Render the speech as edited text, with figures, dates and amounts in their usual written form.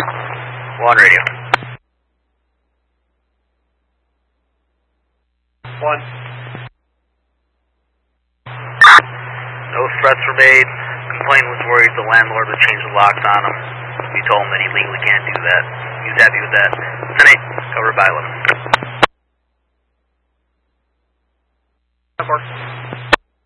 1 radio. 1. No threats were made. Complainant was worried the landlord would change the locks on him. We told him that he legally can't do that. He was happy with that. 10-8, cover by 11.